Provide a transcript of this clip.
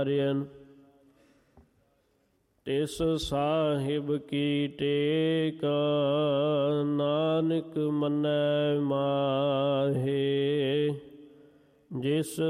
ਤਿਸ ਸਾਹਿਬ ਕੀ ਟੇਕ ਨਾਨਕ ਮੰਨੈ ਮਾਹੇ। ਜਿਸ